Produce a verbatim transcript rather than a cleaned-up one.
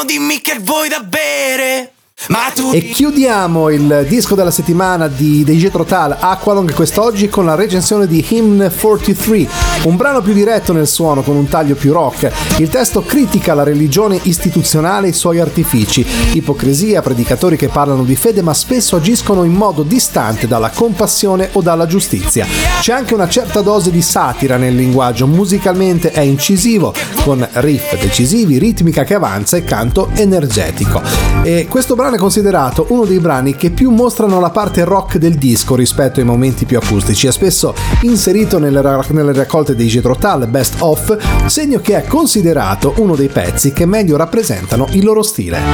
Dimmi che vuoi da bere. Ma tu... E chiudiamo il disco della settimana di Jethro Tull, Aqualung, quest'oggi con la recensione di Hymn quarantatré, un brano più diretto nel suono con un taglio più rock. Il testo critica la religione istituzionale e i suoi artifici, ipocrisia, predicatori che parlano di fede ma spesso agiscono in modo distante dalla compassione o dalla giustizia. C'è anche una certa dose di satira nel linguaggio, musicalmente è incisivo, con riff decisivi, ritmica che avanza e canto energetico. E questo brano è considerato uno dei brani che più mostrano la parte rock del disco rispetto ai momenti più acustici. È spesso inserito nelle, ra- nelle raccolte dei Jethro Tull Best Of, segno che è considerato uno dei pezzi che meglio rappresentano il loro stile.